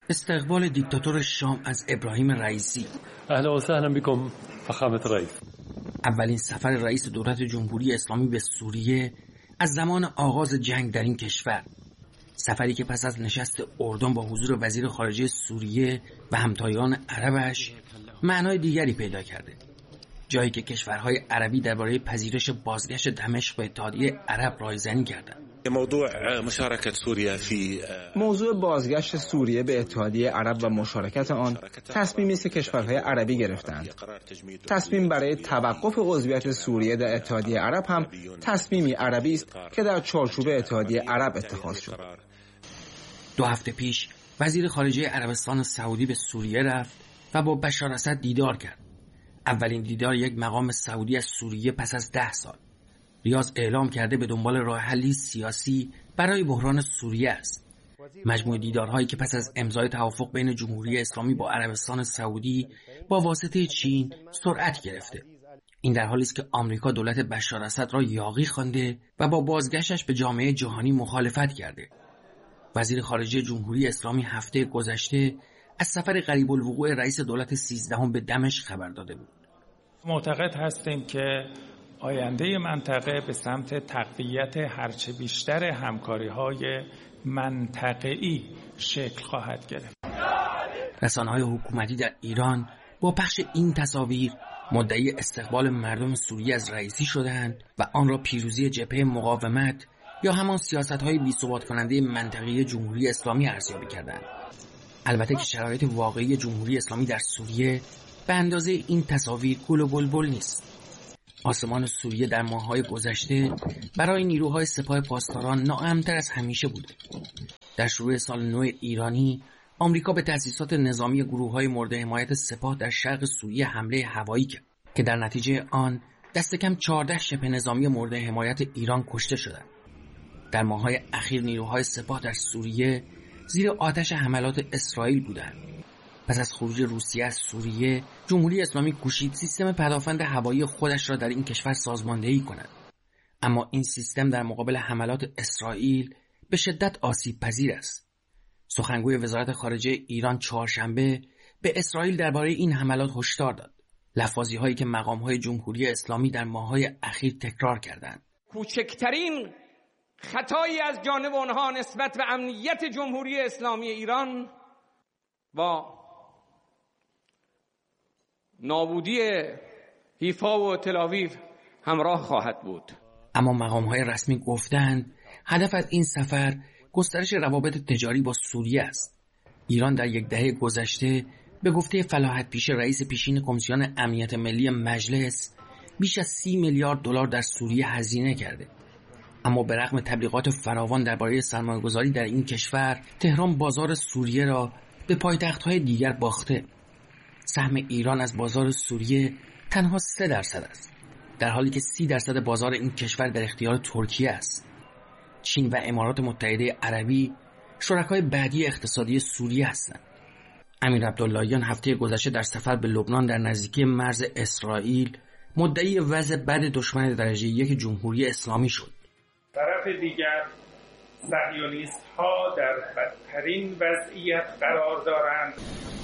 استقبال دیکتاتور شام از ابراهیم رئیسی. اهلا و سهلا بكم فخامة الرئیس. اولین سفر رئیس دولت جمهوری اسلامی به سوریه از زمان آغاز جنگ در این کشور. سفری که پس از نشست اردن با حضور وزیر خارجه سوریه و همتایان عربش معنای دیگری پیدا کرده. جایی که کشورهای عربی درباره پذیرش بازگشت دمشق به اتحادیه عرب رایزنی کردند. موضوع بازگشت سوریه به اتحادیه عرب و مشارکت آن تصمیمی است که کشورهای عربی گرفتند. تصمیم برای توقف عضویت سوریه در اتحادیه عرب هم تصمیمی عربی است که در چارچوب اتحادیه عرب اتخاذ شد. 2 هفته پیش وزیر خارجه عربستان سعودی به سوریه رفت و با بشار اسد دیدار کرد. اولین دیدار یک مقام سعودی از سوریه پس از 10 سال. ریاض اعلام کرده به دنبال راه حلی سیاسی برای بحران سوریه است. مجموع دیدارهایی که پس از امضای توافق بین جمهوری اسلامی با عربستان سعودی با واسطه چین سرعت گرفته. این در حالی است که آمریکا دولت بشار اسد را یاغی خوانده و با بازگشتش به جامعه جهانی مخالفت کرده. وزیر خارجه جمهوری اسلامی هفته گذشته از سفر قریب الوقوع رئیس دولت 13 به دمشق خبر داده بود. معتقد هستیم که آینده منطقه به سمت تقویت هرچه بیشتر همکاری‌های منطقه‌ای شکل خواهد گرفت. رسانه‌های حکومتی در ایران با پخش این تصاویر مدعی استقبال مردم سوریه از رئیسی شدند و آن را پیروزی جبهه مقاومت یا همان سیاست‌های بی‌ثبات کننده منطقه جمهوری اسلامی ارزیابی کردند. البته که شرایط واقعی جمهوری اسلامی در سوریه به اندازه این تصاویر گل و بلبل نیست. آسمان سوریه در ماه‌های گذشته برای نیروهای سپاه پاسداران ناامن‌تر از همیشه بوده. در شروع سال نو ایرانی، آمریکا به تأسیسات نظامی گروه‌های مورد حمایت سپاه در شرق سوریه حمله هوایی کرد که در نتیجه آن دست کم 14 شبه نظامی مورد حمایت ایران کشته شدند. در ماه‌های اخیر نیروهای سپاه در سوریه زیر آتش حملات اسرائیل بودند. پس از خروج روسیه از سوریه، جمهوری اسلامی کوشید سیستم پدافند هوایی خودش را در این کشور سازماندهی کند. اما این سیستم در مقابل حملات اسرائیل به شدت آسیب پذیر است. سخنگوی وزارت خارجه ایران چهارشنبه به اسرائیل درباره این حملات هشدار داد. لفاظی هایی که مقام‌های جمهوری اسلامی در ماه‌های اخیر تکرار کردند. کوچکترین خطایی از جانب آنها نسبت به امنیت جمهوری اسلامی ایران با نابودی حیفا و تل‌آویو همراه خواهد بود. اما مقام‌های رسمی گفتند هدف از این سفر گسترش روابط تجاری با سوریه است. ایران در 10 دهه گذشته به گفته فلاحت پیشه رئیس پیشین کمیسیون امنیت ملی مجلس بیش از 30 میلیارد دلار در سوریه هزینه کرده. اما به رغم تبلیغات فراوان درباره سرمایه‌گذاری در این کشور، تهران بازار سوریه را به پایتخت‌های دیگر باخته. سهم ایران از بازار سوریه تنها 3% است، در حالی که 30% بازار این کشور در اختیار ترکیه است. چین و امارات متحده عربی شرکای بعدی اقتصادی سوریه هستند. امیر عبداللهیان هفته گذشته در سفر به لبنان در نزدیکی مرز اسرائیل مدعی وضع بد دشمن درجه 1 جمهوری اسلامی شد. طرف دیگر صهیونیست ها در بدترین وضعیت قرار دارند.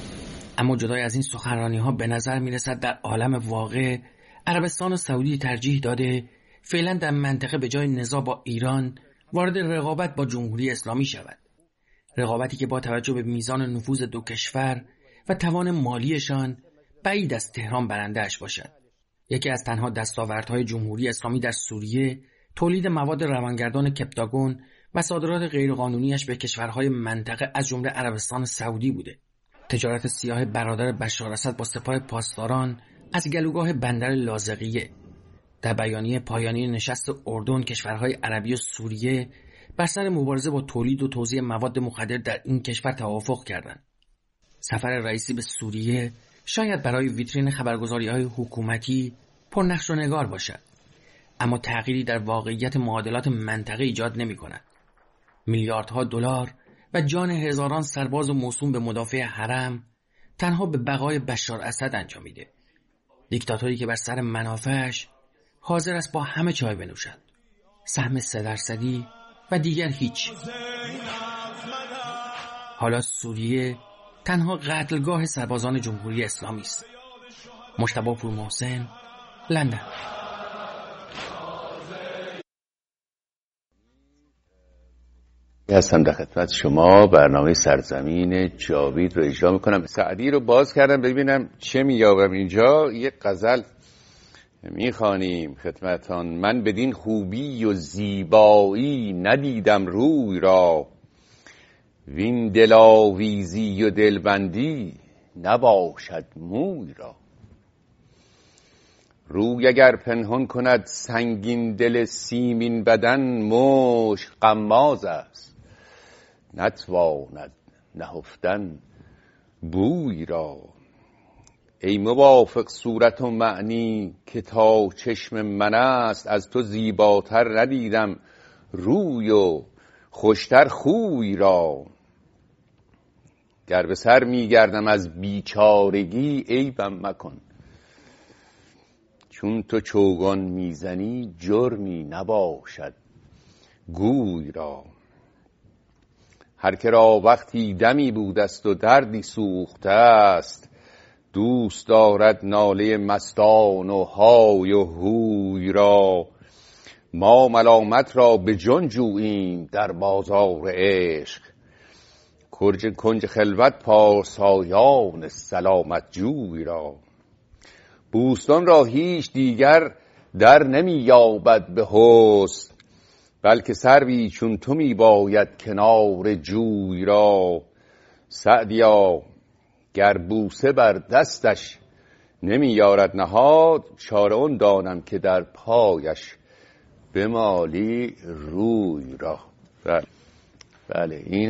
اما جدای از این سخنرانی ها به نظر می رسد در عالم واقع عربستان و سعودی ترجیح داده فعلا در منطقه به جای نزاع با ایران وارد رقابت با جمهوری اسلامی شود. رقابتی که با توجه به میزان نفوذ دو کشور و توان مالیشان بعید از تهران برنده‌اش باشد. یکی از تنها دستاوردهای جمهوری اسلامی در سوریه تولید مواد روانگردان کپتاگون و صادرات غیرقانونیش به کشورهای منطقه از جمله عربستان سعودی بوده. تجارت سیاه برادر بشار اسد با سپاه پاسداران از گلوگاه بندر لاذقیه. در بیانیه پایانی نشست اردن، کشورهای عربی و سوریه بر سر مبارزه با تولید و توزیع مواد مخدر در این کشور توافق کردند. سفر رئیسی به سوریه شاید برای ویترین خبرگزاری‌های حکومتی پرنقش و نگار باشد، اما تغییری در واقعیت معادلات منطقه ایجاد نمی‌کند. میلیاردها دلار و جان هزاران سرباز و موسوم به مدافع حرم تنها به بقای بشار اسد انجامیده. دیکتاتوری که بر سر منافعش حاضر است با همه چای بنوشد. سهم 3% و دیگر هیچ. حالا سوریه تنها قتلگاه سربازان جمهوری اسلامی است. مجتبی پورمحسن، لندن. هستم در خدمت شما. برنامه سرزمین جاوید رو اجرا میکنم. سعدی رو باز کردم ببینم چه مییابم اینجا. یک غزل میخوانیم خدمتان. من بدین خوبی و زیبایی ندیدم روی را، وین دلاویزی و دلبندی نباشد موی را. روی اگر پنهان کند سنگین دل سیمین بدن، مشک غماز است نتواند نهفتن بوی را. ای موافق صورت و معنی که تا چشم من است، از تو زیباتر ندیدم روی و خوشتر خوی را. گر به سر میگردم از بیچارگی عیبم مکن، چون تو چوگان میزنی جرمی نباشد گوی را. هر که را وقتی دمی بودست و دردی سوخته است، دوست دارد ناله مستان و های و هوی را. ما ملامت را به جان جوییم در بازار عشق، کنج خلوت پارسایان سلامت جوی را. بوستان را هیچ دیگر در نمی یابد به حسن، بلکه سروی چون تو می باید کنار جوی را. سعدیا گر بوسه بر دستش نمی یارد نهاد، چاره آن دانم که در پایش بمالی روی را. بله این